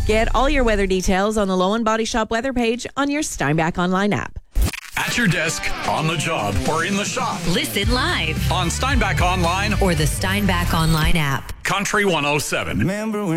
Get all your weather details on the Lowen Body Shop weather page on your Steinbach Online app. At your desk, on the job, or in the shop. Listen live On Steinbach Online or the Steinbach Online app. Country 107. Remember when